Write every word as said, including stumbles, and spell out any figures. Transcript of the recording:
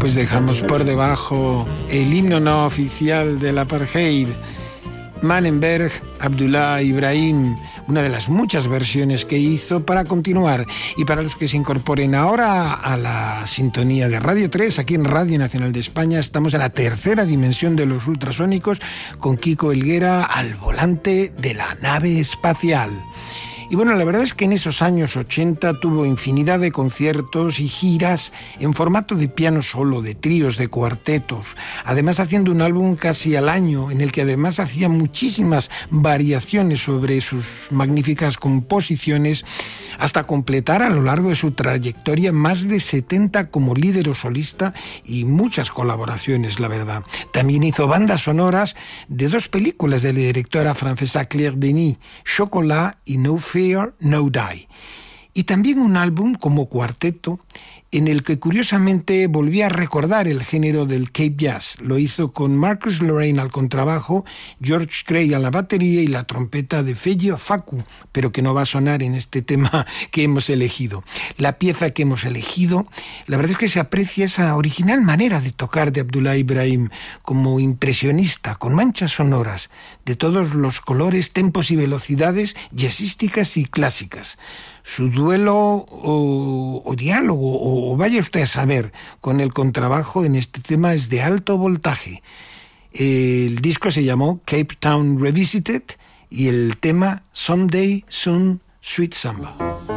pues dejamos por debajo el himno no oficial del apartheid, Manenberg, Abdullah Ibrahim, una de las muchas versiones que hizo para continuar. Y para los que se incorporen ahora a la sintonía de Radio tres, aquí en Radio Nacional de España, estamos en la tercera dimensión de los ultrasónicos con Kiko Helguera al volante de la nave espacial. Y bueno, la verdad es que en esos años ochenta tuvo infinidad de conciertos y giras en formato de piano solo, de tríos, de cuartetos, además haciendo un álbum casi al año, en el que además hacía muchísimas variaciones sobre sus magníficas composiciones, hasta completar a lo largo de su trayectoria más de setenta como líder o solista y muchas colaboraciones, la verdad. También hizo bandas sonoras de dos películas de la directora francesa Claire Denis, Chocolat y No Fear, No Die. Y también un álbum como cuarteto en el que curiosamente volvía a recordar el género del Cape Jazz. Lo hizo con Marcus Lorraine al contrabajo, George Gray a la batería y la trompeta de Feji Faku, pero que no va a sonar en este tema que hemos elegido. La pieza que hemos elegido, la verdad es que se aprecia esa original manera de tocar de Abdullah Ibrahim, como impresionista, con manchas sonoras, de todos los colores, tempos y velocidades jazzísticas y clásicas. Su duelo o, o diálogo, o, o vaya usted a saber, con el contrabajo en este tema es de alto voltaje. El disco se llamó Cape Town Revisited y el tema Someday Soon Sweet Samba.